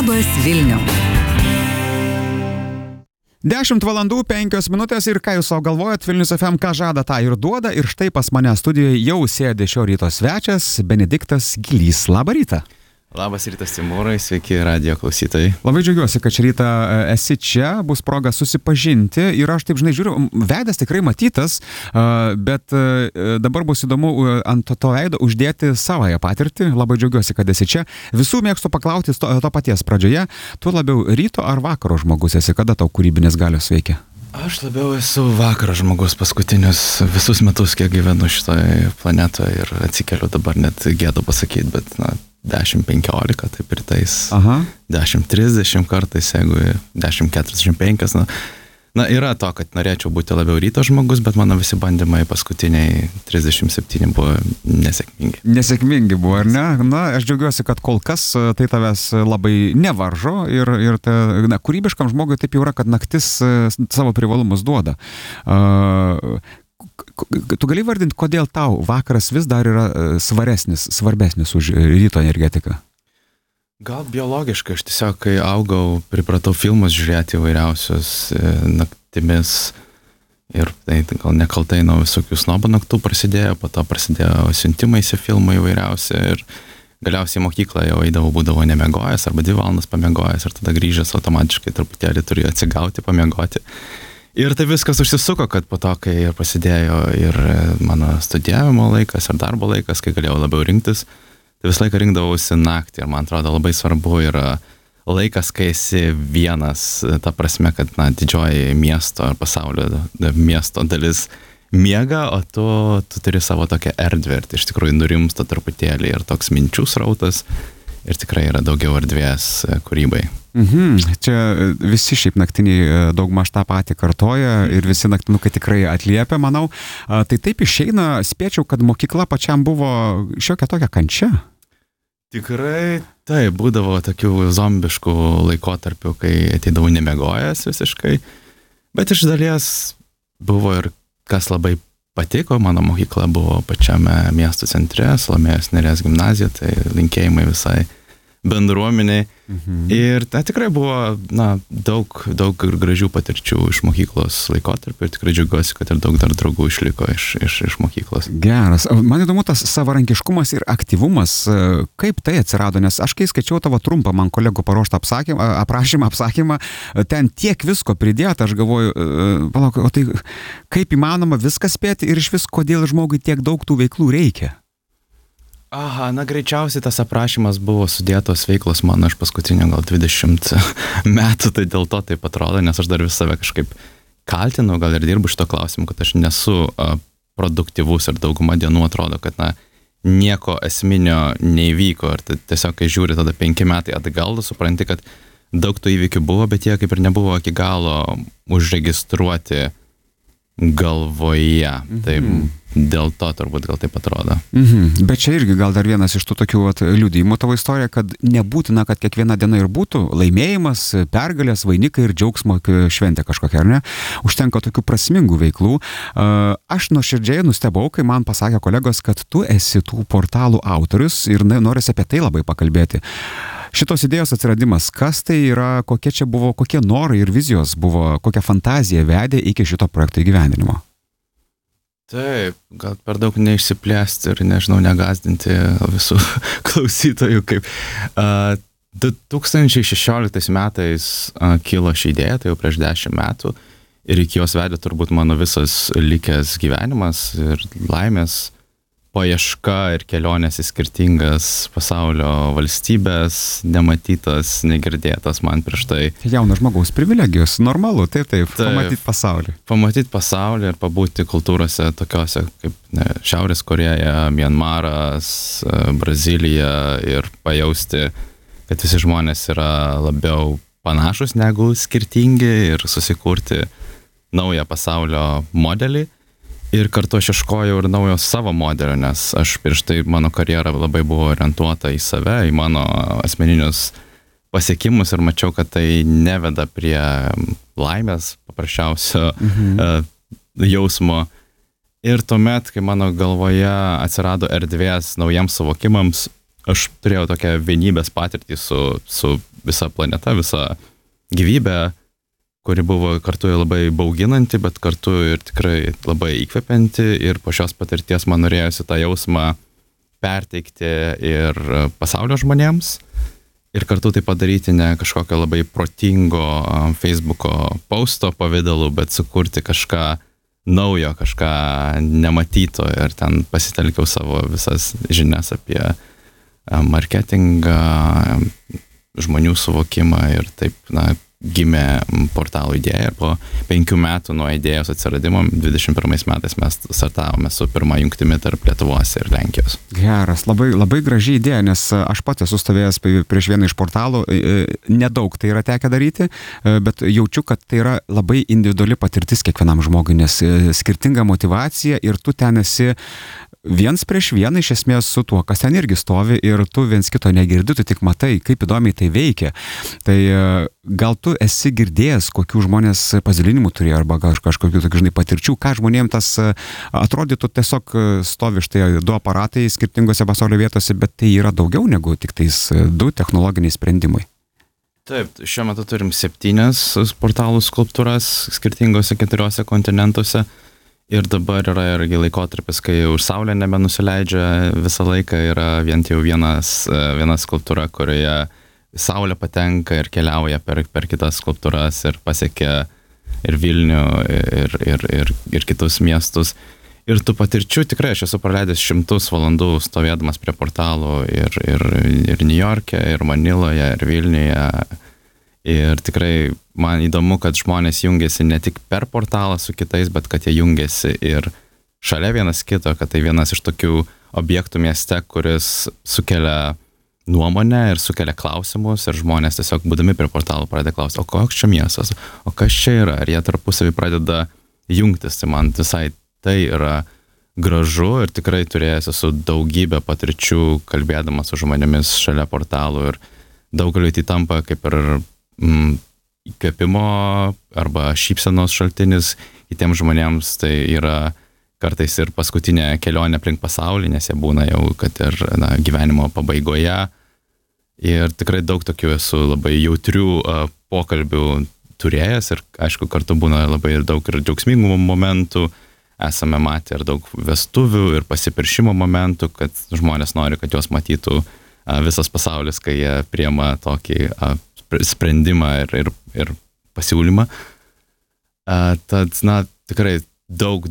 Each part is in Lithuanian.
Labas Vilniau. 10:05 ir ką jūs savo galvojat, Vilnius FM ką žada, tą ir duoda. Ir štai pas mane studijoje jau sėdi šio ryto svečias Benediktas Gylys. Labą rytą. Labas rytas, Timūrai, sveiki radijo klausytojai. Labai džiaugiuosi, kad šį rytą esi čia, bus proga susipažinti ir aš taip, žinai, žiūriu, veidas tikrai matytas, bet dabar bus įdomu ant to veido uždėti savąją patirtį. Labai džiaugiuosi, kad esi čia. Visų mėgstu paklausti to paties pradžioje, tu labiau ryto ar vakaro žmogus esi, kada tau kūrybinės galios veikia? Aš labiau esu vakaro žmogus paskutinius visus metus, kiek gyvenu šitoje planetoje ir atsikeliu dabar net gėdu pasakyti, bet 10:15, taip ir tais. 10:30 kartais, jeigu 10:45. Yra to, kad norėčiau būti labiau ryto žmogus, bet mano visi bandymai paskutiniai 37 buvo nesėkmingi. Nesėkmingi buvo, ar ne? Aš džiaugiuosi, kad kol kas tai tavęs labai nevaržo ir kūrybiškam žmogui taip jau yra, kad naktis savo privalumus duoda. Tu gali vardinti, kodėl tau vakaras vis dar yra svarbesnis už ryto energetiką? Gal biologiškai, aš tiesiog, kai augau, pripratau filmus žiūrėti įvairiausius naktimis ir tai gal nekaltai nuo visokių snobo naktų prasidėjo, po to prasidėjo siuntimaisi filmai įvairiausi ir galiausiai mokyklą jau eidavau, būdavo nemiegojęs arba 2 valandas pamiegojęs ir tada grįžęs automatiškai truputėlį turėjau atsigauti, pamiegoti. Ir tai viskas užsisuko, kad po to, kai prasidėjo ir mano studijavimo laikas ir darbo laikas, kai galėjau labiau rinktis, tai visą laiką rinkdavausi naktį ir man atrodo labai svarbu yra laikas, kai esi vienas, ta prasme, kad didžioji miesto ar pasaulio miesto dalis miega, o tu turi savo tokią erdvę ir tai iš tikrųjų nurimsta truputėlį ir toks minčių srautas ir tikrai yra daugiau erdvės kūrybai. Čia visi šiaip naktiniai daugmaž tą patį kartoja ir visi naktinukai tikrai atliepia, manau. Tai taip išeina, spėčiau, kad mokykla pačiam buvo šiokia tokia kančia. Tikrai tai būdavo tokių zombiškų laikotarpių, kai ateidavau nemiegojęs visiškai, bet iš dalies buvo ir kas labai patiko, mano mokykla buvo pačiame miesto centre, Salomėjos Nėries gimnazija, tai linkėjimai visai bendruomeniai. Ir tikrai buvo daug ir gražių patirčių iš mokyklos laikotarpio ir tikrai džiaugiuosi, kad ir daug dar draugų išliko iš mokyklos. Geras. Man įdomu tas savarankiškumas ir aktyvumas, kaip tai atsirado, nes aš kai skaičiau tavo trumpą man kolegų paruoštą apsakymą, ten tiek visko pridėta, aš galvoju, palauk, o tai kaip įmanoma viską spėti ir iš vis kodėl žmogui tiek daug tų veiklų reikia? Greičiausiai tas aprašymas buvo sudėtos veiklos mano iš paskutinių gal 20 metų, tai dėl to taip atrodo, nes aš dar vis save kažkaip kaltinu, gal ir dirbu šito klausimu, kad aš nesu produktyvus ir dauguma dienų atrodo, kad nieko esminio neįvyko ir tiesiog, kai žiūri tada 5 metai atgal, supranti, kad daug tų įvykių buvo, bet jie kaip ir nebuvo iki galo užregistruoti galvoje. Tai dėl to turbūt gal taip atrodo. Bet čia irgi gal dar vienas iš tų tokių liudijimų tavo istorija, kad nebūtina, kad kiekviena diena ir būtų laimėjimas, pergalės, vainikai ir džiaugsmo šventė kažkokia, ar ne? Užtenka tokių prasmingų veiklų. Aš nuoširdžiai nustebau, kai man pasakė kolegos, kad tu esi tų portalų autorius ir norisi apie tai labai pakalbėti. Šitos idėjos atsiradimas, kas tai yra, kokie čia buvo, kokie norai ir vizijos buvo, kokią fantaziją vedė iki šito projekto įgyvendinimo? Taip, gal per daug neišsiplėsti ir, nežinau, negazdinti visų klausytojų. 2016 metais kilo ši idėja, tai jau prieš 10 metų, ir iki jos vedė turbūt mano visas likęs gyvenimas ir laimės paieška ir kelionės į skirtingas pasaulio valstybės, nematytas, negirdėtas man prieš tai. Jauno žmogaus privilegijos, normalu, taip, pamatyti pasaulį. Pamatyti pasaulį ir pabūti kultūrose tokiose kaip Šiaurės Korėja, Mianmaras, Brazilija ir pajausti, kad visi žmonės yra labiau panašus negu skirtingi ir susikurti naują pasaulio modelį. Ir kartu aš ieškojau ir naujo savo modelio, nes aš prieš tai mano karjera labai buvo orientuota į save, į mano asmeninius pasiekimus ir mačiau, kad tai neveda prie laimės, paprasčiausio jausmo. Ir tuomet, kai mano galvoje atsirado erdvės naujiems suvokimams, aš turėjau tokią vienybės patirtį su visa planeta, visa gyvybė, kuri buvo kartu labai bauginanti, bet kartu ir tikrai labai įkvepianti, ir po šios patirties man norėjosi tą jausmą perteikti ir pasaulio žmonėms, ir kartu tai padaryti ne kažkokio labai protingo Facebooko posto pavidalu, bet sukurti kažką naujo, kažką nematyto, ir ten pasitelkiau savo visas žinias apie marketingą, žmonių suvokimą, ir taip, gimė portalo idėja, ir po 5 metų nuo idėjos atsiradimo 21 metais mes startavome su pirma jungtimi tarp Lietuvos ir Lenkijos. Geras, labai graži idėja, nes aš pats esu stovėjęs prieš vieną iš portalų, nedaug tai yra tekę daryti, bet jaučiu, kad tai yra labai individuali patirtis kiekvienam žmogui, nes skirtinga motyvacija, ir tu ten esi viens prieš vieną iš esmės su tuo, kas ten irgi stovi, ir tu viens kito negirdi, tu tik matai, kaip įdomiai tai veikia. Tai gal tu esi girdėjęs, kokių žmonės pasidalinimų turėjo, arba kažkokių tokių, patirčių, ką žmonėms tas atrodytų, tiesiog stovi štai 2 aparatai skirtingose pasaulio vietose, bet tai yra daugiau negu tik tais 2 technologiniai sprendimai. Taip, šiuo metu turim 7 portalų skulptūras skirtingose 4 kontinentuose. Ir dabar yra irgi laikotarpis, kai už Saulę nebenusileidžia visą laiką, yra viena skulptūra, kurioje Saulė patenka ir keliauja per kitas skulptūras ir pasiekia ir Vilnių, ir kitus miestus. Ir tų patirčių tikrai aš esu praleidęs 100 valandų stovėdamas prie portalų ir Niujorke, ir Maniloje, ir Vilniuje. Ir tikrai man įdomu, kad žmonės jungiasi ne tik per portalą su kitais, bet kad jie jungiasi ir šalia vienas kito, kad tai vienas iš tokių objektų mieste, kuris sukelia nuomonę ir sukelia klausimus, ir žmonės tiesiog būdami prie portalų pradeda klausti, o koks čia miestas, o kas čia yra, ir jie tarpusavį pradeda jungtis. Tai man visai tai yra gražu, ir tikrai turėjęs esu daugybę patirčių kalbėdamas su žmonėmis šalia portalų, ir daugeliu tai tampa kaip ir įkvėpimo arba šypsenos šaltinis kitiems žmonėms. Tai yra kartais ir paskutinė kelionė aplink pasaulį, nes jie būna jau, kad ir gyvenimo pabaigoje. Ir tikrai daug tokių esu labai jautrių pokalbių turėjęs, ir aišku, kartu būna labai ir daug ir džiaugsmingų momentų. Esame matę ir daug vestuvių ir pasipiršimo momentų, kad žmonės nori, kad juos matytų visas pasaulis, kai jie priema tokį sprendimą ir pasiūlymą. Tad, tikrai daug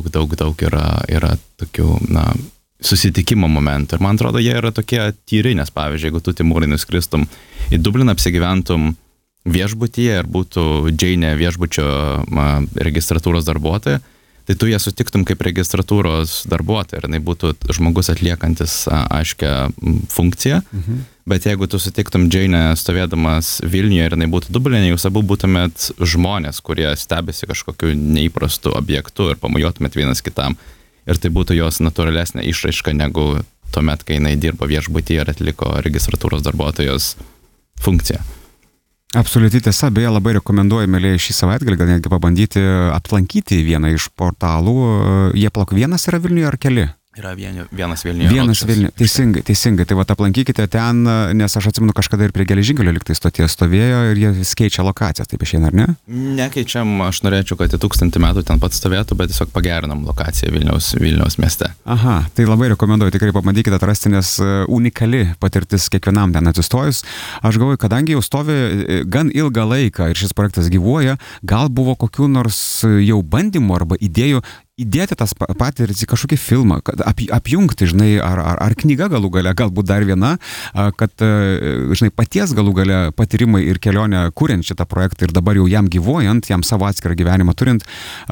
yra tokių, susitikimo momentų. Ir man atrodo, jie yra tokie tyri, nes pavyzdžiui, jeigu tu, Timūrai, nuskristum į Dubliną, apsigyventum viešbutyje ir būtų Džeinė viešbučio registratūros darbuotoja, tai tu ją sutiktum kaip registratūros darbuotoja, ir jinai būtų žmogus atliekantis aiškią funkciją. Bet jeigu tu sutiktum Džeinę stovėdamas Vilniuje ir jinai būtų Dubline, jūs abu būtumėt žmonės, kurie stebisi kažkokiu neįprastu objektu, ir pamojuotumėt vienas kitam. Ir tai būtų jos natūralesnė išraiška negu tuomet, kai jinai dirbo viešbutyje ir atliko registratūros darbuotojos funkciją. Absoliuti tiesa, beje, labai rekomenduoju, mėlyje, šį savaitgalį gal netgi pabandyti aplankyti vieną iš portalų. Jie vienas yra Vilniuje ar keli? Yra vienas Vilniuje. Vienas Vilniuje, teisingai. Tai aplankykite ten, nes aš atsimenu, kažkada ir prie geležinkelio lygtai stoties stovėjo, ir jie keičia lokacijas, taip išeina, ar ne? Nekeičiam, aš norėčiau, kad 1000 metų ten pat stovėtų, bet tiesiog pagerinam lokaciją Vilniaus mieste. Aha, tai labai rekomenduoju, tikrai pabandykite atrasti, nes unikali patirtis kiekvienam ten atsistojus. Aš galvoju, kadangi jau stovi gan ilgą laiką ir šis projektas gyvuoja, gal buvo kokių nors jau bandymų arba idėjų įdėti tas patirtis į kažkokį filmą, kad apjungti, ar knyga galų gale, galbūt dar viena, kad, paties galų gale patyrimai ir kelionė kuriant šitą projektą ir dabar jau jam gyvuojant, jam savo atskirą gyvenimą turint,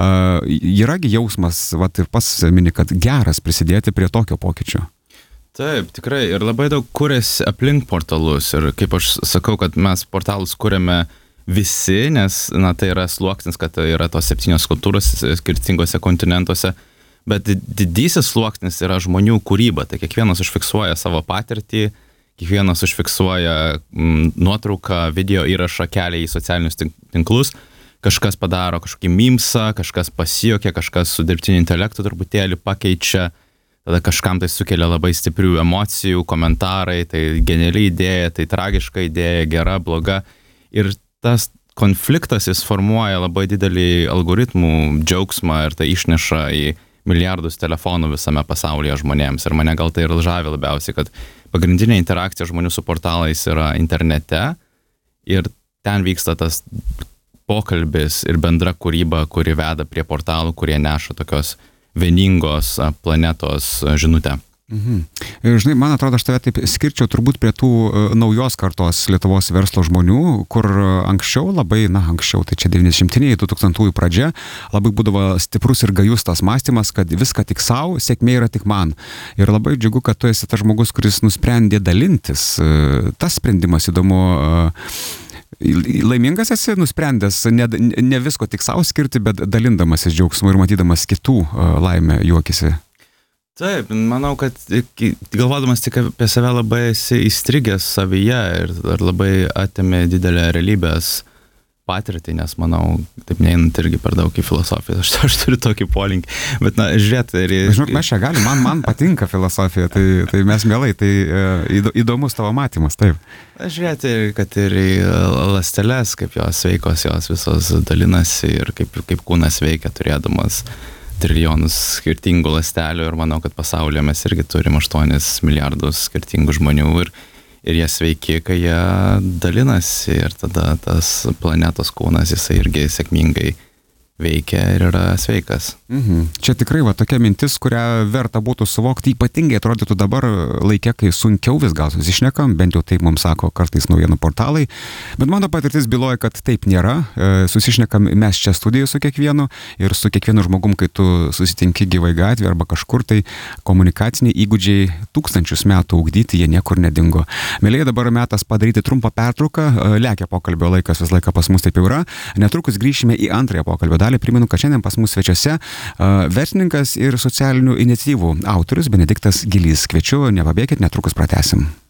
yragi jausmas, ir pats mini, kad geras prisidėti prie tokio pokyčio. Taip, tikrai, ir labai daug kuriasi aplink portalus, ir kaip aš sakau, kad mes portalus kuriame visi, nes tai yra sluoksnis, kad tai yra tos 7 skulptūros skirtingose kontinentuose, bet didysis sluoksnis yra žmonių kūryba. Tai kiekvienas užfiksuoja savo patirtį, kiekvienas užfiksuoja nuotrauką, video įrašą, kelia į socialinius tinklus, kažkas padaro kažkokį mimsą, kažkas pasijuokia, kažkas su dirbtiniu intelektu truputėlį pakeičia. tada kažkam tai sukelia labai stiprių emocijų, komentarai, tai geniali idėja, tai tragiška idėja, gera, bloga. Ir tas konfliktas jis formuoja labai didelį algoritmų džiaugsmą ir tai išneša į milijardus telefonų visame pasaulyje žmonėms. Ir mane gal tai ir žavi labiausiai, kad pagrindinė interakcija žmonių su portalais yra internete ir ten vyksta tas pokalbis ir bendra kūryba, kuri veda prie portalų, kurie neša tokios vieningos planetos žinutę. Ir žinai, man atrodo, aš tave taip skirčiau turbūt prie tų naujos kartos Lietuvos verslo žmonių, kur anksčiau labai, anksčiau, tai čia 90-ieji, 2000-ųjų pradžia, labai būdavo stiprus ir gajus tas mąstymas, kad viską tik savo, sėkmė yra tik man. Ir labai džiugu, kad tu esi tas žmogus, kuris nusprendė dalintis. Tas sprendimas įdomu. Laimingas esi nusprendęs ne visko tik savo skirti, bet dalindamasis džiaugsmu ir matydamas kitų laimę juokisi. Taip, manau, kad galvodamas tik apie save labai esi įstrigęs savyje ir labai atėmė didelę realybės patirtį, nes manau, taip neeinant irgi per daug į filosofiją, aš turiu tokį polinkį, bet žiūrėt. Žinok, mes čia galim, man patinka filosofija, tai mes mielai, tai įdomus tavo matymas, taip. Žiūrėti, kad ir į ląsteles, kaip jos sveikos, jos visos dalinasi ir kaip kūnas veikia turėdamas trilijonus skirtingų ląstelių ir manau, kad pasaulyje mes irgi turim 8 milijardus skirtingų žmonių ir jie sveiki, kai jie dalinasi ir tada tas planetos kūnas jisai irgi sėkmingai veikia ir yra sveikas. Čia tikrai tokia mintis, kurią verta būtų suvokti, ypatingai atrodytų dabar laikė, kai sunkiau vis gal susišnekam, bent jau taip mums sako kartais naujienų portalai, bet mano patirtis byloja, kad taip nėra, susišnekam mes čia studijoje su kiekvienu ir su kiekvienu žmogum, kai tu susitinki gyvai gatvėje arba kažkur, tai komunikaciniai įgūdžiai 1000 metų ugdyti, jie niekur nedingo. Mielieji, dabar metas padaryti trumpą pertrauką, lekia pokalbio laikas vis laiką pas mus taip jau yra, netrukus grįšime į antrąją pokalbio dalį. Primenu, kad šiandien pas mus svečiuose verslininkas ir socialinių iniciatyvų autorius Benediktas Gilys. Kviečiu, nepabėkit, netrukus pratęsim.